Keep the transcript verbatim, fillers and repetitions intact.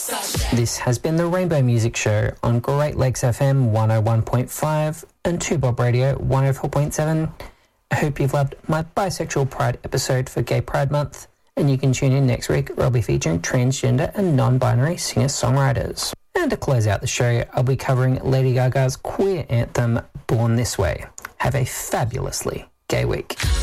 This has been the Rainbow Music Show on Great Lakes F M one oh one point five and two Bob Radio one oh four point seven. I hope you've loved my Bisexual Pride episode for Gay Pride Month, and you can tune in next week where I'll be featuring transgender and non-binary singer-songwriters. And to close out the show, I'll be covering Lady Gaga's queer anthem, Born This Way. Have a fabulously gay week.